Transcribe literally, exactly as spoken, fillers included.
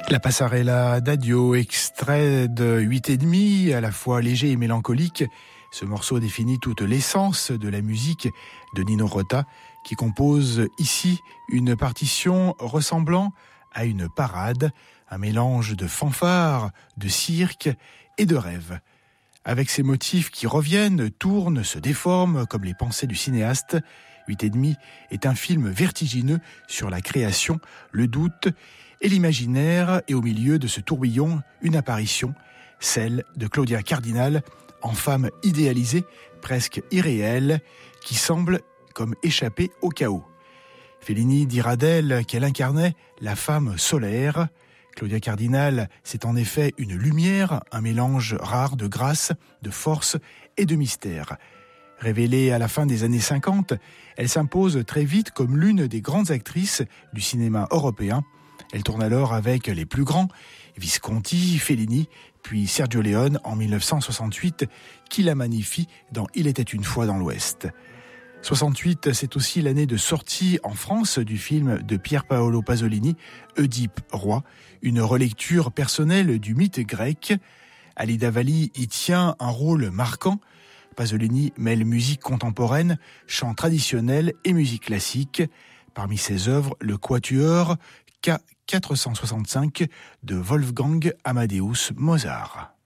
La Passarella d'Addio, extrait de huit et demi, à la fois léger et mélancolique. Ce morceau définit toute l'essence de la musique de Nino Rota, qui compose ici une partition ressemblant à une parade, un mélange de fanfare, de cirque et de rêve. Avec ces motifs qui reviennent, tournent, se déforment comme les pensées du cinéaste, huit et demi est un film vertigineux sur la création, le doute et l'imaginaire, et au milieu de ce tourbillon, une apparition, celle de Claudia Cardinal, en femme idéalisée, presque irréelle, qui semble comme échapper au chaos. Fellini dira d'elle qu'elle incarnait la femme solaire. Claudia Cardinal, c'est en effet une lumière, un mélange rare de grâce, de force et de mystère. Révélée à la fin des années cinquante, elle s'impose très vite comme l'une des grandes actrices du cinéma européen. Elle tourne alors avec les plus grands, Visconti, Fellini, puis Sergio Leone en dix-neuf cent soixante-huit, qui la magnifie dans Il était une fois dans l'Ouest. soixante-huit, c'est aussi l'année de sortie en France du film de Pier Paolo Pasolini, Oedipe roi, une relecture personnelle du mythe grec. Alida Valli y tient un rôle marquant. Pasolini mêle musique contemporaine, chant traditionnel et musique classique. Parmi ses œuvres, le quatuor K quatre cent soixante-cinq de Wolfgang Amadeus Mozart.